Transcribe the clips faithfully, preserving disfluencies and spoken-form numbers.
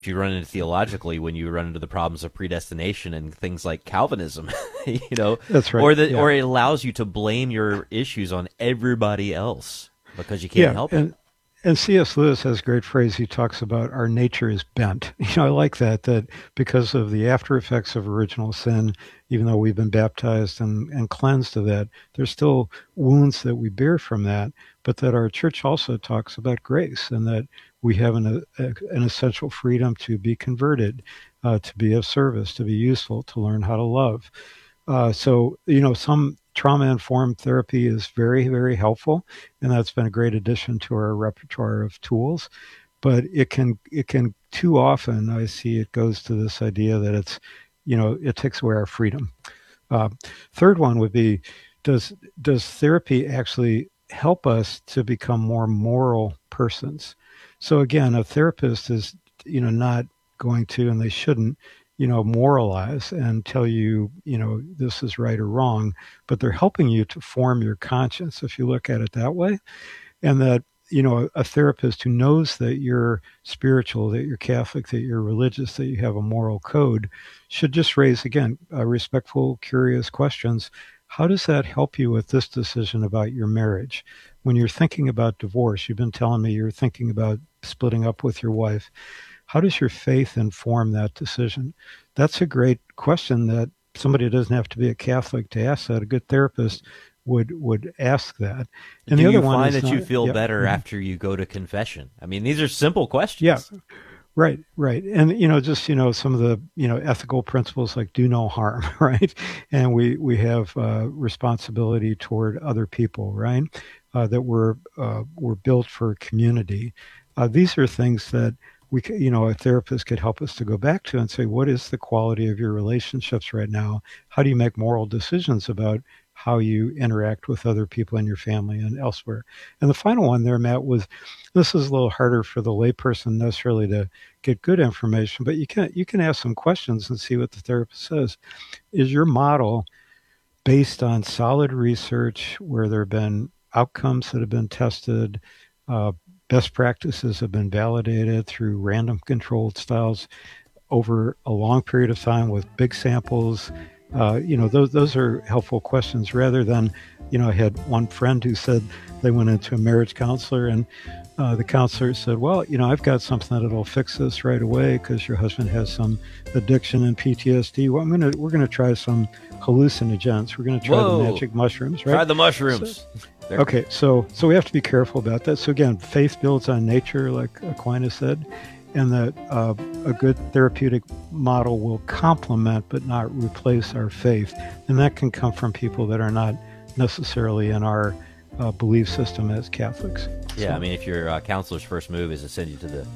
if you run into theologically when you run into the problems of predestination and things like Calvinism, you know, that's right, or that, yeah. or it allows you to blame your issues on everybody else because you can't yeah, help and, it. And C S. Lewis has a great phrase. He talks about our nature is bent. You know, I like that, that because of the after effects of original sin, even though we've been baptized and, and cleansed of that, there's still wounds that we bear from that, but that our church also talks about grace and that we have an, a, an essential freedom to be converted, uh, to be of service, to be useful, to learn how to love. Uh, so, you know, some trauma-informed therapy is very, very helpful, and that's been a great addition to our repertoire of tools. But it can, it can too often, I see it goes to this idea that it's, you know, it takes away our freedom. Uh, third one would be, does does therapy actually help us to become more moral persons? So again, a therapist is, you know, not going to, and they shouldn't, you know, moralize and tell you, you know, this is right or wrong, but they're helping you to form your conscience, if you look at it that way. And that, you know, a therapist who knows that you're spiritual, that you're Catholic, that you're religious, that you have a moral code, should just raise, again, uh, respectful, curious questions. How does that help you with this decision about your marriage? When you're thinking about divorce, you've been telling me you're thinking about splitting up with your wife. How does your faith inform that decision? That's a great question that somebody doesn't have to be a Catholic to ask that. A good therapist would would ask that. Do And the you other one find is that not, you feel yeah, better mhm. after you go to confession? I mean, these are simple questions. Yeah, right, right. And, you know, just, you know, some of the, you know, ethical principles like do no harm, right? And we, we have uh, responsibility toward other people, right? Uh, that we're, uh, we're built for community. Uh, these are things that we, you know, a therapist could help us to go back to and say, what is the quality of your relationships right now? How do you make moral decisions about how you interact with other people in your family and elsewhere? And the final one there, Matt, was, this is a little harder for the layperson necessarily to get good information, but you can, you can ask some questions and see what the therapist says. Is your model based on solid research where there have been outcomes that have been tested, uh, best practices have been validated through random controlled styles over a long period of time with big samples? Uh, you know, those those are helpful questions rather than, you know, I had one friend who said they went into a marriage counselor and uh, the counselor said, well, you know, I've got something that'll fix this right away because your husband has some addiction and P T S D. Well, I'm gonna we're gonna try some hallucinogens. We're gonna try Whoa. the magic mushrooms, right? Try the mushrooms. So, okay, so so we have to be careful about that. So again, faith builds on nature, like Aquinas said, and that uh, a good therapeutic model will complement but not replace our faith. And that can come from people that are not necessarily in our uh, belief system as Catholics. Yeah, So- I mean, if your uh, counselor's first move is to send you to the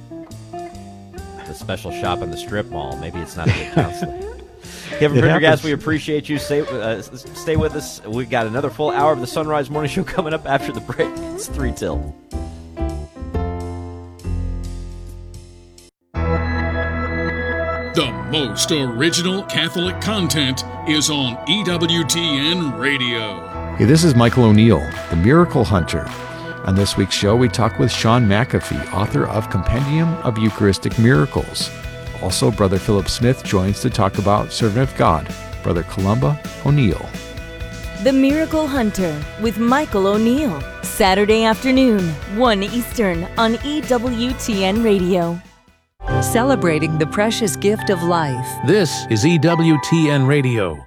the special shop in the strip mall, maybe it's not a good counselor. Kevin It Prendergast, happens. we appreciate you. Stay, uh, stay with us. We've got another full hour of the Sunrise Morning Show coming up after the break. It's three till. The most original Catholic content is on E W T N Radio. Hey, this is Michael O'Neill, the Miracle Hunter. On this week's show, we talk with Sean McAfee, author of Compendium of Eucharistic Miracles. Also, Brother Philip Smith joins to talk about Servant of God, Brother Columba O'Neill. The Miracle Hunter with Michael O'Neill. Saturday afternoon, one Eastern on E W T N Radio. Celebrating the precious gift of life. This is E W T N Radio.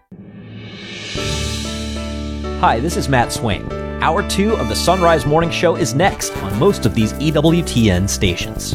Hi, this is Matt Swain. Hour two of the Sunrise Morning Show is next on most of these E W T N stations.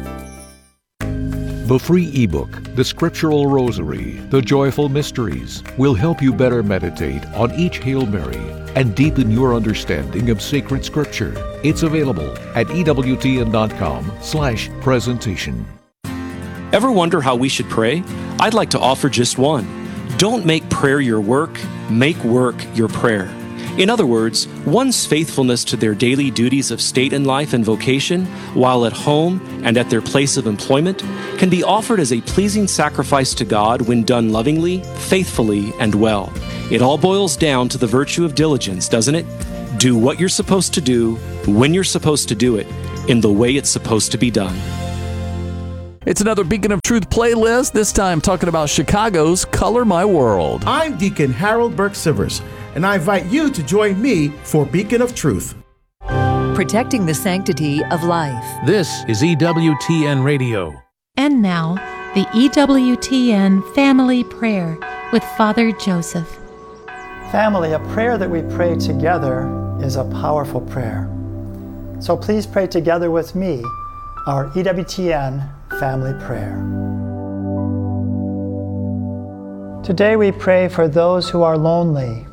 The free ebook, The Scriptural Rosary, The Joyful Mysteries, will help you better meditate on each Hail Mary and deepen your understanding of sacred Scripture. It's available at ewtn.com slash presentation. Ever wonder how we should pray? I'd like to offer just one. Don't make prayer your work, make work your prayer. In other words, one's faithfulness to their daily duties of state and life and vocation, while at home and at their place of employment, can be offered as a pleasing sacrifice to God when done lovingly, faithfully, and well. It all boils down to the virtue of diligence, doesn't it? Do what you're supposed to do, when you're supposed to do it, in the way it's supposed to be done. It's another Beacon of Truth playlist, this time talking about Chicago's Color My World. I'm Deacon Harold Burke-Sivers, and I invite you to join me for Beacon of Truth. Protecting the sanctity of life. This is E W T N Radio. And now, the E W T N Family Prayer with Father Joseph. Family, a prayer that we pray together is a powerful prayer. So please pray together with me our E W T N Family Prayer. Today we pray for those who are lonely.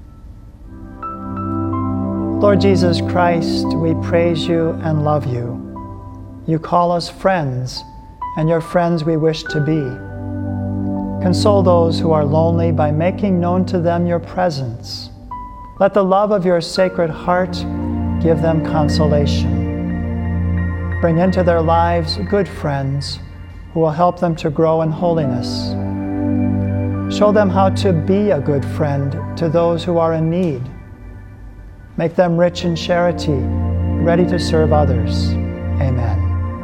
Lord Jesus Christ, we praise you and love you. You call us friends, and your friends we wish to be. Console those who are lonely by making known to them your presence. Let the love of your Sacred Heart give them consolation. Bring into their lives good friends who will help them to grow in holiness. Show them how to be a good friend to those who are in need. Make them rich in charity, ready to serve others. Amen.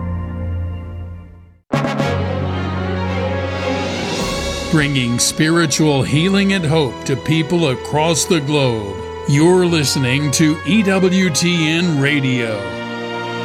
Bringing spiritual healing and hope to people across the globe. You're listening to E W T N Radio.